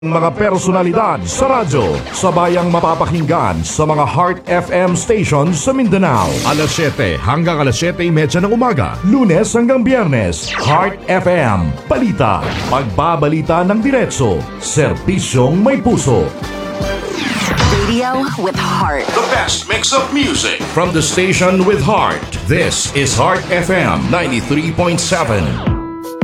Mga personalidad sa radyo, sabayang mapapakinggan sa mga Heart FM stations sa Mindanao. Alas 7 hanggang alas 7:30 ng umaga, Lunes hanggang Biyernes, Heart FM. Balita, pagbabalita ng diretso, serbisyong may puso. Radio with heart. The best mix of music from the station with heart. This is Heart FM 93.7.